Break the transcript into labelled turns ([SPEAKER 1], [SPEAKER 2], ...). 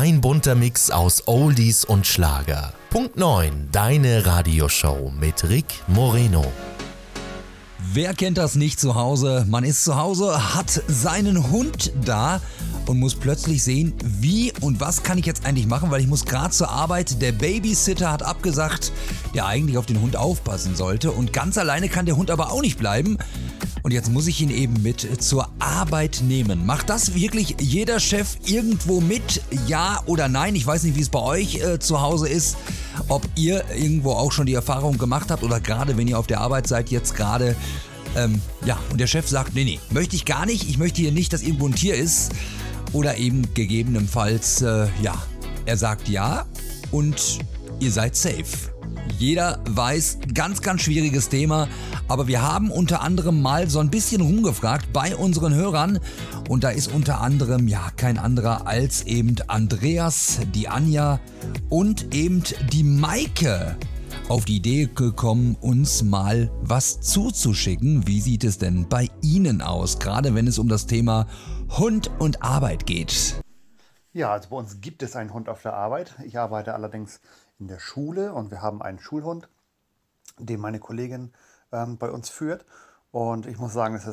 [SPEAKER 1] Ein bunter Mix aus Oldies und Schlager. Punkt 9, deine Radioshow mit Rick Moreno.
[SPEAKER 2] Wer kennt das nicht zu Hause? Man ist zu Hause, hat seinen Hund da und muss plötzlich sehen, wie und was kann ich jetzt eigentlich machen, weil ich muss gerade zur Arbeit, der Babysitter hat abgesagt, der eigentlich auf den Hund aufpassen sollte und ganz alleine kann der Hund aber auch nicht bleiben. Und jetzt muss ich ihn eben mit zur Arbeit nehmen. Macht das wirklich jeder Chef irgendwo mit? Ja oder nein? Ich weiß nicht, wie es bei euch zu Hause ist. Ob ihr irgendwo auch schon die Erfahrung gemacht habt oder gerade wenn ihr auf der Arbeit seid, jetzt gerade. Und der Chef sagt, nee, möchte ich gar nicht. Ich möchte hier nicht, dass irgendwo ein Tier ist. Oder eben gegebenenfalls, er sagt ja und ihr seid safe. Jeder weiß, ganz, ganz schwieriges Thema, aber wir haben unter anderem mal so ein bisschen rumgefragt bei unseren Hörern und da ist unter anderem kein anderer als eben Andreas, die Anja und eben die Maike auf die Idee gekommen, uns mal was zuzuschicken. Wie sieht es denn bei Ihnen aus, gerade wenn es um das Thema Hund und Arbeit geht?
[SPEAKER 3] Ja, also bei uns gibt es einen Hund auf der Arbeit. Ich arbeite allerdings in der Schule und wir haben einen Schulhund, den meine Kollegin bei uns führt. Und ich muss sagen, es